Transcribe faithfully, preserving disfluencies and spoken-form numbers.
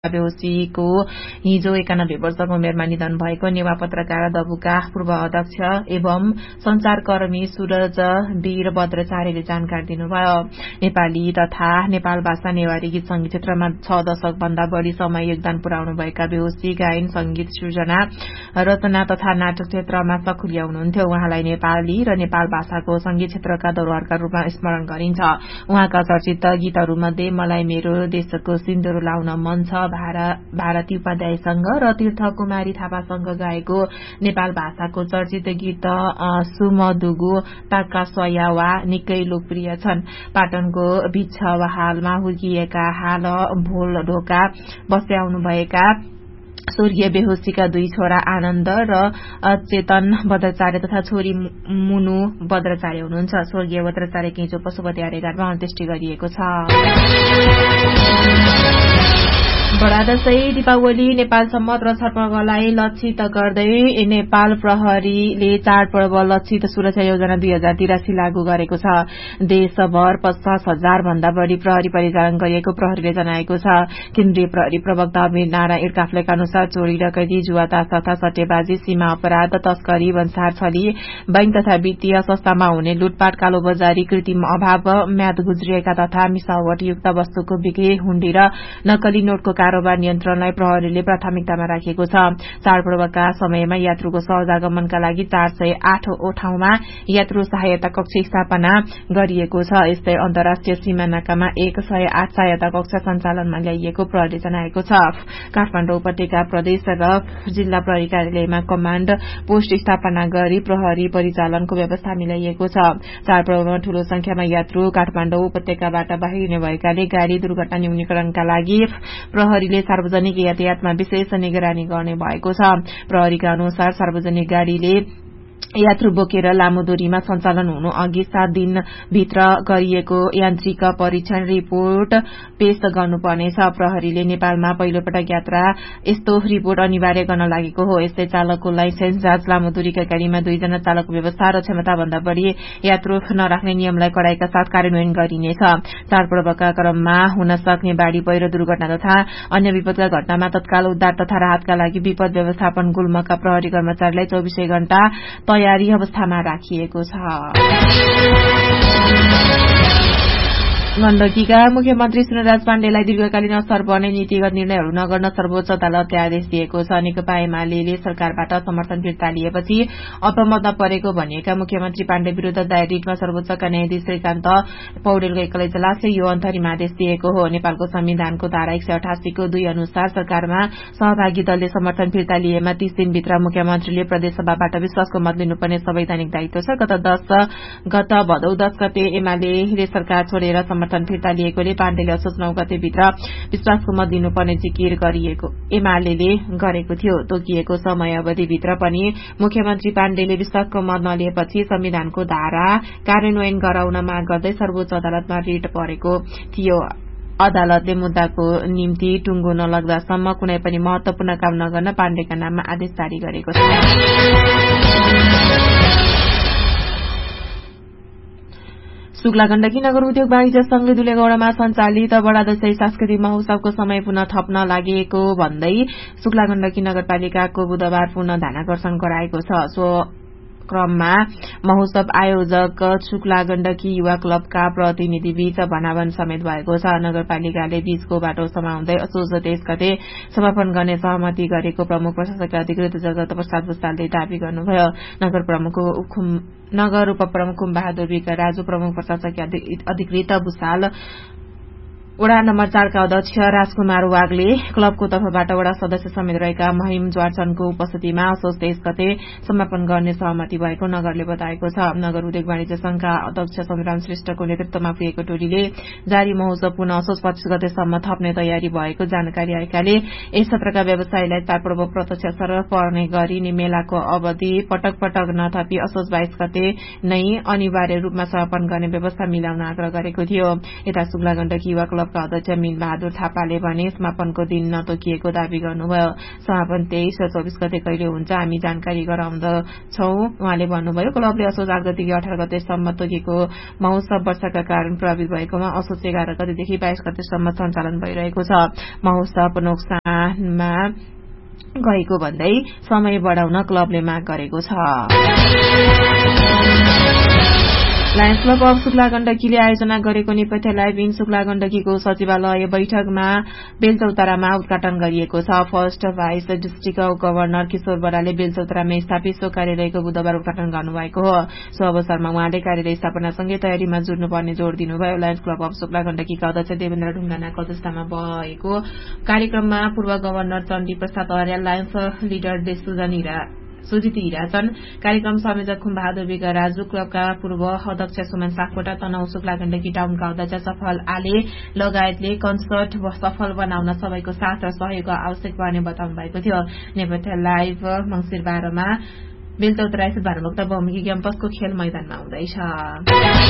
बेहोसीको हिजो एकानब्बे वर्षको उमेरमा निधन भएको नेवा पत्रकार दबुका पूर्व अध्यक्ष एवं संचारकर्मी सूरज वीर बद्रचार्यले जानकारी दिनुभयो। नेपाली तथा नेपाल भाषा नेवारी गीत संगीत क्षेत्रमा छ दशक भन्दा बढ़ी समय योगदान पुर्याउनु भएका बेहोसी गायन संगीत सृजना रचना तथा नाटक क्षेत्रमा सक्रिय हुनुहुन्थ्यो। उहाँलाई नेपाली र नेपाल भाषाको संगीत क्षेत्रका धरोहरका रूपमा स्मरण गरिन्छ। उहाँका चर्चित गीतहरूमध्ये मलाई मेरो देशको सिन्दूर लाउन मन छ, भारती उपाध्यायसँग र तीर्थ कुमारी थापासँग गाएको नेपाल भाषाको चर्चित गीत सुमदुगु ताका स्वयावा निकै लोकप्रिय छन्। पाटनको भिक्षवाहालमा हुर्किएका हाल भोल ढोका बस्याउनुभएका स्वर्गीय बेहोसीका दुई छोरा आनन्द र चेतन बद्रचार्य तथा छोरी मुनु बद्रचार्य हुनुहुन्छ। स्वर्गीय बद्रचार्य हिजो पशुपति आर्यघाटमा अन्त्येष्टि गरिएको छ। बडा दशैं दीपावली नेपाल सम्मत र छठपर्वलाई लक्षित गर्दै नेपाल प्रहरीले चाडपर्व लक्षित सुरक्षा योजना दुई हजार तिरासी लागू गरेको छ। देशभर पचास हजार भन्दा बढ़ी प्रहरी परिचालन गरिएको प्रहरीले जनाएको छ। केन्द्रीय प्रहरी प्रवक्ता अमित नारायण काफ्लेका अनुसार चोरी डकैती जुवा तास तथा सट्टेबाजी सीमा अपराध तस्करी भन्सार छली बैंक तथा वित्तीय संस्थामा हुने लुटपाट कालोबजारी कृत्रिम अभाव म्याद गुज्रिएका तथा मिसावटयुक्त वस्तुको बिक्री हुण्डी र नक्कली नोटको कारोबार नियन्त्रणलाई प्रहरीले प्राथमिकतामा राखेको छ। चाडपर्वका समयमा यात्रुको सहजागमनका लागि चार सय आठ ठाउँमा यात्रु सहायता कक्ष स्थापना गरिएको छ। यस्तै अन्तर्राष्ट्रिय सीमा नाकामा एक सय आठ सहायता कक्ष सञ्चालनमा ल्याइएको प्रहरीले जनाएको छ। काठमाडौँ उपत्यका प्रदेश र जिल्ला प्रहरी कार्यालयमा कमाण्ड पोस्ट स्थापना गरी प्रहरी परिचालनको व्यवस्था मिलाइएको छ। चाडपर्वमा ठूलो संख्यामा यात्रु काठमाडौँ उपत्यकाबाट बाहिरिने भएकाले गाड़ी दुर्घटना न्यूनीकरणका लागि प्रहरीले सार्वजनिक यातायातमा विशेष निगरानी गर्ने भएको छ। प्रहरीका अनुसार सार्वजनिक गाड़ीले यात्रु बोकेर लामो दूरीमा सञ्चालन हुनु अघि सात दिन भित्र गरिएको यान्त्रिक परीक्षण रिपोर्ट पेश गर्नुपर्नेछ। प्रहरीले नेपालमा पहिलो पटक यात्रा यस्तो रिपोर्ट अनिवार्य गर्न लागेको हो। यस्तै चालकको लाइसेन्स जाँच, लामो दूरीका गाड़ीमा दुईजना चालकको व्यवस्था र क्षमता भन्दा बढ़ी यात्रु नराख्ने नियमलाई कड़ाईका साथ कार्यान्वयन गरिनेछ। चाडपर्वका क्रममा हुन सक्ने बाढ़ी पहिरो दुर्घटना तथा अन्य विपदका घटनामा तत्काल उद्धार तथा राहतका लागि विपद व्यवस्थापन गुल्मका प्रहरी कर्मचारीलाई चौबीसै घण्टा तयारी अवस्थामा राखिएको छ। गण्डकीका मुख्यमन्त्री सुनराज पाण्डेलाई दीर्घकालीन असर पर्ने नीतिगत निर्णयहरू नगर्न सर्वोच्च अदालतले आदेश दिएको छ। नेकपा एमाले सरकारबाट समर्थन फिर्ता लिएपछि अपमतमा परेको भनिएका मुख्यमन्त्री पाण्डे विरूद्ध दायर रिटमा सर्वोच्चका न्यायाधीश श्रीकान्त पौडेलको एकल इजलासले यो अन्तरिम आदेश दिएको हो। नेपालको संविधानको धारा एक सय अठासीको दुई अनुसार सरकारमा सहभागी दलले समर्थन फिर्ता लिएमा तीस दिनभित्र मुख्यमन्त्रीले प्रदेशसभाबाट विश्वासको मत लिनुपर्ने संवैधानिक दायित्व छ। गत दश गत भदौ दश गते एमाले सरकार छोडेर समर्थन फिर्ता लिएकोले पाण्डेले असोज नौ गते भित्र विश्वासको मत दिनुपर्ने जिकिर गरिएको एमाले गरेको थियो। तोकिएको समय अवधिभित्र पनि मुख्यमन्त्री पाण्डेले विश्वासको मत नलिएपछि संविधानको धारा कार्यान्वयन गराउन माग गर्दै सर्वोच्च अदालतमा रिट परेको थियो। अदालतले मुद्दाको निम्ति टुङ्गो नलग्दासम्म कुनै पनि महत्वपूर्ण काम नगर्न पाण्डेका नाममा आदेश जारी गरेको छ। शुक्ला गण्डकी नगर उद्योग वाणिज्य संघले दुलेगौड़ामा सञ्चालित बडा दशैं सांस्कृतिक महोत्सवको समय पुनः थप्न लागेको भन्दै शुक्ला गण्डकी नगरपालिकाको बुधबार पुनः ध्यानाकर्षण गराएको छ। सो क्रममा महोत्सव आयोजक शुक्ला गण्डकी युवा क्लबका प्रतिनिधि बीच भनाभन समेत भएको छ। नगरपालिकाले बीचको बाटो समाउँदै असोज तेइस गते समापन गर्ने सहमति गरेको प्रमुख प्रशासक अधिकृत जगत प्रसाद भुसालले दावी गर्नुभयो। नगर प्रमुख नगर उपप्रमुख बहादुर विक राजु, प्रमुख प्रशासक अधिकृत भुसाल, वडा नम्बर चारका अध्यक्ष राजकुमार वागले, क्लबको तर्फबाट वडा सदस्य समेत रहेका महिम ज्वारचनको उपस्थितिमा असोज तेइस गते समापन गर्ने सहमति भएको नगरले बताएको छ। नगर उद्योग वाणिज्य संघका अध्यक्ष संग्राम श्रेष्ठको नेतृत्वमा पुगेको टोलीले जारी महोत्सव पुनः असोज पच्चीस गतेसम्म थप्ने तयारी भएको जानकारी आएकाले यस सत्रका व्यवसायीलाई चाडपर्व प्रत्यक्ष असर पर्ने गरी मेलाको अवधि पटक पटक नथपी असोज बाइस गते नै अनिवार्य रूपमा समापन गर्ने व्यवस्था मिलाउन आग्रह गरेको थियो। यता शुक्ला गण्डकी युवा क्लब क्लबका अध्यक्ष मिन बहादुर थापाले भने समापनको दिन नतोकिएको दावी गर्नुभयो। समापन तेइस र चौबिस गते कहिले हुन्छ हामी जानकारी गराउँदछौं उहाँले भन्नुभयो। क्लबले असोज आठ गतेदेखि अठार गतेसम्म तोकेको महोत्सव वर्षाका कारण प्रभावित भएकोमा असोज एघार गतेदेखि बाइस गतेसम्म सञ्चालन भइरहेको छ। महोत्सव नोक्सानमा गएको भन्दै समय बढ़ाउन क्लबले माग गरेको छ। लायन्स क्लब अफ शुक्ला गण्डकीले आयोजना गरेको नेपथ्य लाइभ इन शुक्ला गण्डकीको सचिवालय बैठकमा बेलचौतारामा उद्घाटन गरिएको छ। फर्स्ट भाइस डिस्ट्रिक्ट गभर्नर किशोर बराले बेलचौतारामा स्थापित सो कार्यालयको बुधबार उद्घाटन गर्नुभएको हो। सो अवसरमा उहाँले कार्यालय स्थापनासँगै तयारीमा जुट्नुपर्ने जोड़ दिनुभयो। लायन्स क्लब अफ शुक्ला गण्डकीका अध्यक्ष देवेन्द्र ढुङ्गानाको अध्यक्षतामा भएको कार्यक्रममा पूर्व governor Chandi Prasad Aryal, Lions leader Sujan हिरा सुजित हिराचन, कार्यक्रम संयोजक खुम्बहादुर विग राजु, क्लबका पूर्व अध्यक्ष सुमन सापकोटा, तनहु शुक्ला गण्डकी टाउनका अध्यक्ष सफल आले लगायतले कन्सर्ट सफल बनाउन सबैको साथ र सहयोग आवश्यक पर्ने बताउनु भएको थियो। नेपथ्य लाइभ मंसिर बाह्रमा बेलचौतारा स्थित भानुभक्त बहुमुखी क्याम्पसको खेल मैदानमा हुँदैछ।